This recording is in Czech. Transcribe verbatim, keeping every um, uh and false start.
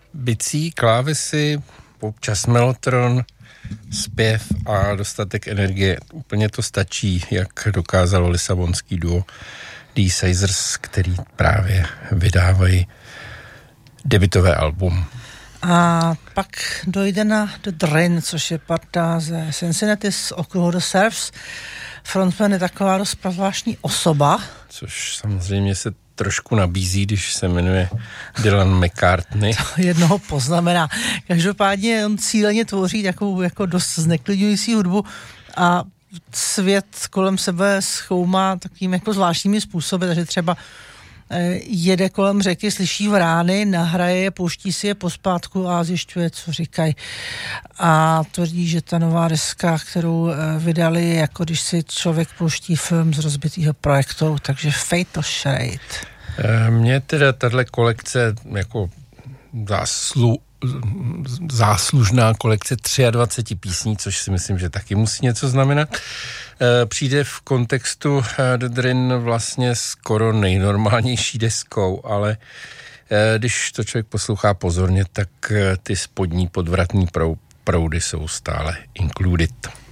bicí, klávesy, občas melotron, zpěv a dostatek energie. Úplně to stačí, jak dokázalo lisabonský duo D-Sizers, který právě vydávají debutové album. A pak dojde na The Drain, což je parta ze Cincinnati z okruhu The Serfs. Frontman je taková dost zvláštní osoba. Což samozřejmě se trošku nabízí, když se jmenuje Dylan McCartney. To jednoho poznamená. Každopádně on cíleně tvoří takovou jako dost zneklidňující hudbu a svět kolem sebe zkoumá takovým jako zvláštními způsoby, takže třeba jede kolem řeky, slyší vrány, nahraje je, pouští si je pospátku a zjišťuje, co říkají. A tvrdí, že ta nová deska, kterou vydali, je jako když si člověk pouští film z rozbitýho projektu, takže Fatal Charade. Mně teda tahle kolekce jako záslu, záslužná kolekce dvacet tři písní, což si myslím, že taky musí něco znamenat. Přijde v kontextu The Drain vlastně skoro nejnormálnější deskou, ale když to člověk poslouchá pozorně, tak ty spodní podvratní proudy jsou stále included.